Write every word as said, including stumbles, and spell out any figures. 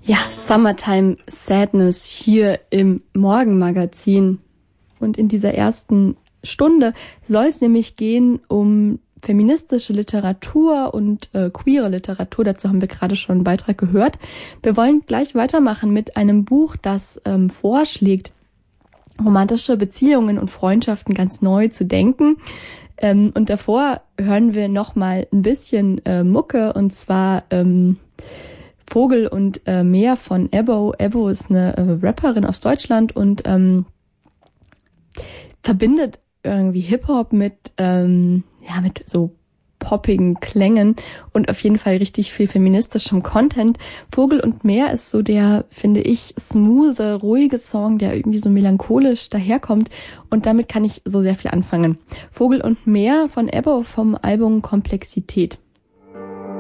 Ja, Summertime Sadness hier im Morgenmagazin. Und in dieser ersten Stunde soll es nämlich gehen um feministische Literatur und äh, queere Literatur. Dazu haben wir gerade schon einen Beitrag gehört. Wir wollen gleich weitermachen mit einem Buch, das ähm, vorschlägt, romantische Beziehungen und Freundschaften ganz neu zu denken. Ähm, und davor hören wir nochmal ein bisschen äh, Mucke, und zwar ähm, Vogel und äh, Meer von Ebbo. Ebbo ist eine äh, Rapperin aus Deutschland und ähm, verbindet irgendwie Hip-Hop mit, ähm, ja, mit so poppigen Klängen und auf jeden Fall richtig viel feministischem Content. Vogel und Meer ist so der, finde ich, smooth, ruhige Song, der irgendwie so melancholisch daherkommt, und damit kann ich so sehr viel anfangen. Vogel und Meer von Ebbo vom Album Komplexität.